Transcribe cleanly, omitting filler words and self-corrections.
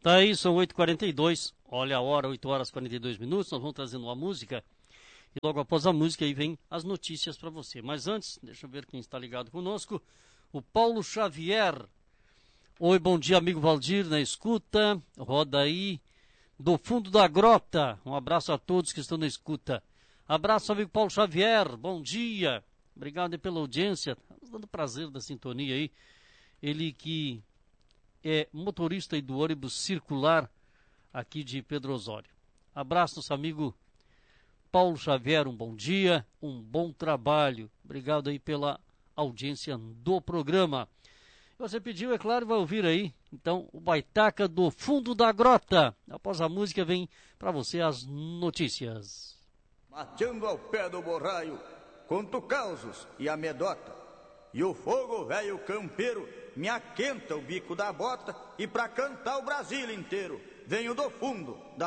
Tá aí, são 8h42, olha a hora, 8h42, nós vamos trazendo uma música e logo após a música aí vem as notícias para você. Mas antes, deixa eu ver quem está ligado conosco, o Paulo Xavier. Oi, bom dia, amigo Valdir, na escuta, roda aí do fundo da grota, um abraço a todos que estão na escuta. Abraço, amigo Paulo Xavier, bom dia, obrigado aí pela audiência, nos dando prazer da sintonia aí, ele que é motorista aí do ônibus circular aqui de Pedro Osório. Abraço, nosso amigo Paulo Xavier, um bom dia, um bom trabalho. Obrigado aí pela audiência do programa. Você pediu, é claro, vai ouvir aí, então, o Baitaca do Fundo da Grota. Após a música vem para você as notícias. Mateando ao pé do borraio, conto causos e amedota, e o fogo velho campeiro me aquenta o bico da bota, e pra cantar o Brasil inteiro venho do fundo da